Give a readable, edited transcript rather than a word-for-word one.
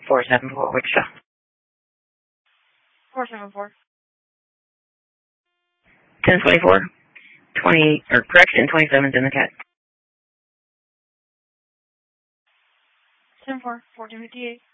474 Wichita. 474. 1024. 27's in the cat. 10-4, 1458.